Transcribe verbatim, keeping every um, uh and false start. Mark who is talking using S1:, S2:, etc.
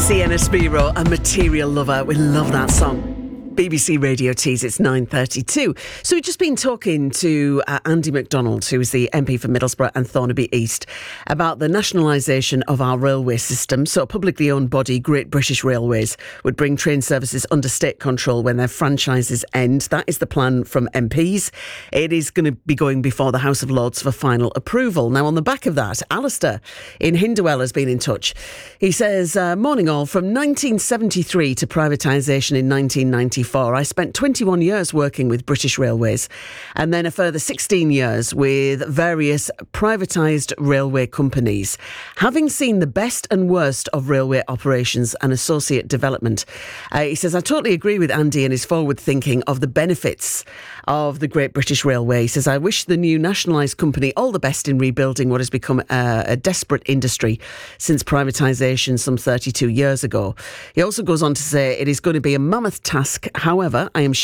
S1: Sienna Spiro, A Material Lover. We love that song. B B C Radio Tees, it's nine thirty-two. So we've just been talking to uh, Andy McDonald, who is the M P for Middlesbrough and Thornaby East, about the nationalisation of our railway system. So a publicly owned body, Great British Railways, would bring train services under state control when their franchises end. That is the plan from M Ps. It is going to be going before the House of Lords for final approval. Now, on the back of that, Alistair in Hindwell has been in touch. He says, uh, morning all, from nineteen seventy-three to privatisation in nineteen ninety-four, I spent twenty-one years working with British Railways and then a further sixteen years with various privatised railway companies. Having seen the best and worst of railway operations and associate development, uh, he says, I totally agree with Andy and his forward thinking of the benefits of the Great British Railway. He says, I wish the new nationalised company all the best in rebuilding what has become a, a desperate industry since privatisation some thirty-two years ago. He also goes on to say, it is going to be a mammoth task. However, I am